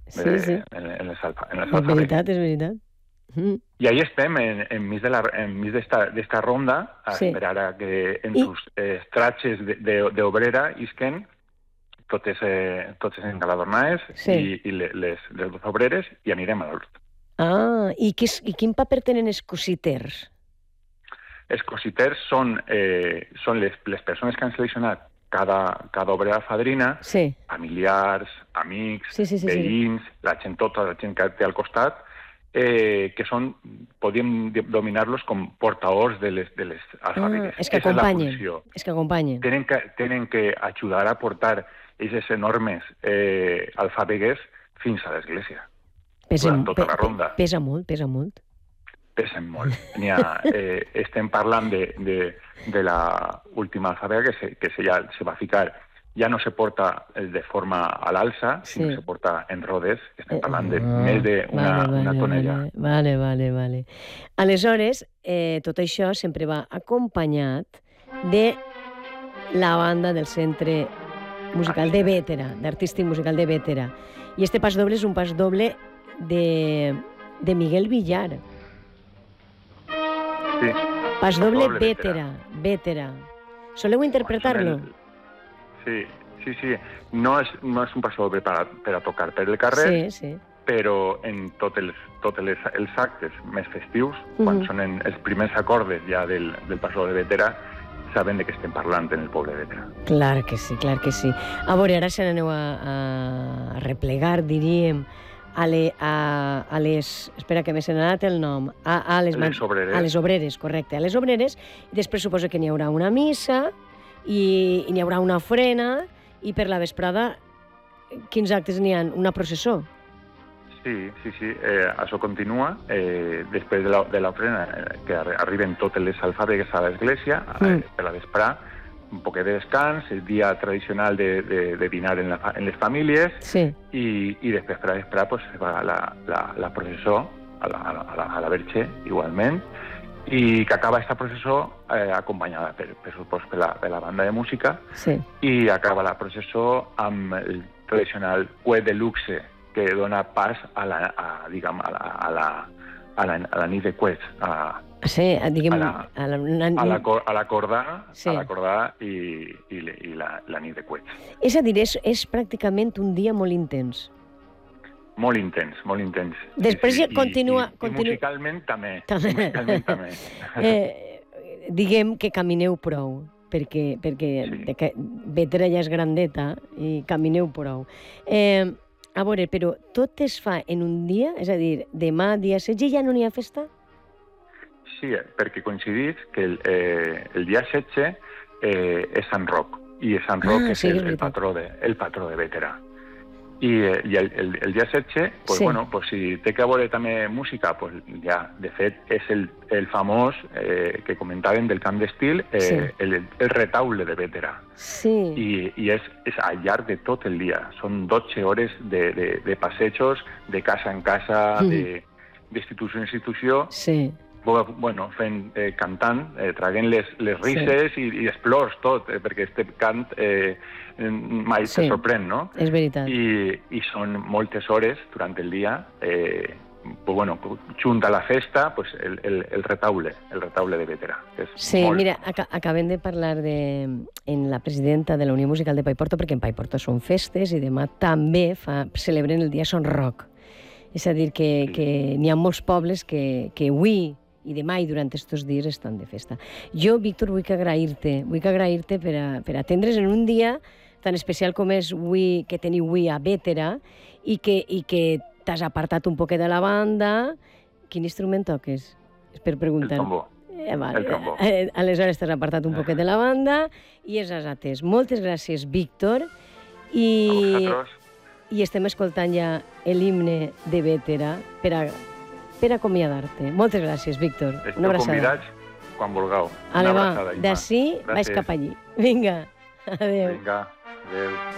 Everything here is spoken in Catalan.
en les És alfabets. veritat, és veritat. I ahí estem, enmig d'esta ronda, a esperar a que en sus tratges d'obrera isquen totes engaladornades i les dos obreres i anirem a l'hort. Ah, i quin paper tenen els cositers? Els cositers són les persones que han seleccionat cada obrera fadrina, familiars, amics, veïns, la gent que té al costat, que són, podríem dominar-los com portadors de les alfabetes. És que acompanyen. Tenen que ajudar a portar aquestes enormes alfabetes fins a l'església. Durant tota la ronda. Pesa molt. Pesen molt. Estem parlant de la última alfabeta que se va ficar. Ja no se porta de forma a l'alça, sinó se porta en rodes. Estem parlant de més d'una tonella. Vale. Aleshores, tot això sempre va acompanyat de la banda del Centre Musical de Bétera, d'Artístic Musical de Bétera. I este pas doble és un pas doble de Miguel Villar. Sí. Pas doble Bétera. Soleu interpretar-lo? Sí. No és un pas doble per a tocar per el carrer, però en tots els actes més festius, quan són els primers acordes ja del pas doble de Bétera, saben de què estem parlant en el poble de Bétera. Clar que sí. A veure, ara se n'aneu a replegar, diríem, a les... Espera, que m'he anat el nom. A les obreres. A les obreres, correcte. A les obreres, i després suposo que n'hi haurà una missa, i n'hi haurà una ofrena, i per la vesprada, quins actes n'hi ha? Una processó? Sí. Això continua. Després de l'ofrena, que arriben totes les alfàbegues a l'església, per la vesprà, un poc de descans, el dia tradicional de dinar en les famílies, i després per la vesprà se va la processó a la Verge, igualment, i que acaba aquesta processó acompanyada per la banda de música, i acaba la processó amb el tradicional cuet de luxe, que dona pas a la nit de cuets, a l'acordar i la nit de cuets. És a dir, és pràcticament un dia molt intens. Molt intens. Després continua... I musicalment també. Diguem que camineu prou, perquè Bétera ja és grandeta i camineu prou. A veure, però tot es fa en un dia? És a dir, demà, dia 16, ja no n'hi ha festa? Sí, perquè coincidís que el dia 16 és Sant Roc, i Sant Roc és el patró de Bétera. I el dia 16, si té que veure també música, ja, de fet, és el famós que comentàvem del camp d'estil, el retaule de Bétera. I és al llarg de tot el dia. Són 12 hores de passejos, de casa en casa, d'institució en institució, cantant, traguent les risses i els plors, tot, perquè este cant mai se sorprèn, no? És veritat. I són moltes hores durant el dia, junt a la festa, el retaule de Bétera. Mira, acabem de parlar en la presidenta de la Unió Musical de Paiporto, perquè en Paiporto són festes i demà també celebren el dia Son Roc. És a dir, que n'hi ha molts pobles que avui i demà i durant aquests dies estan de festa. Jo, Víctor, vull agrair-te per atendre's en un dia tan especial com és que teniu avui a Bétera i que t'has apartat un poquet de la banda. Quin instrument toques? És per preguntar. El trombó. El trombó. Aleshores t'has apartat un poquet de la banda i és atès. Moltes gràcies, Víctor. A vosaltres. I estem escoltant ja l'himne de Bétera per acomiadar-te. Moltes gràcies, Víctor. Esteu convidats quan vulgueu. D'ací vaig cap allí. Vinga, adéu. Vinga, adéu.